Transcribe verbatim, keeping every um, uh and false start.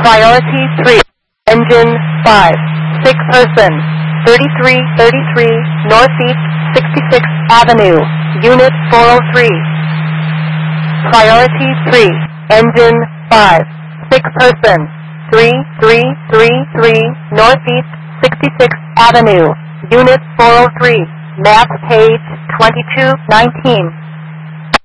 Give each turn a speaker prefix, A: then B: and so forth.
A: Priority three, engine five, sick person, thirty-three thirty-three Northeast sixty-sixth Avenue, Unit four oh three. Priority three, engine five, sick person, three three three three Northeast sixty-sixth Avenue, Unit four oh three, map page twenty-two nineteen.